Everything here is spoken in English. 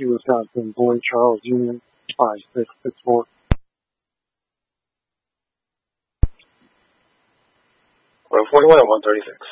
Milwaukee, Wisconsin, Boyd Charles Jr., 5664. Row 41 at 136.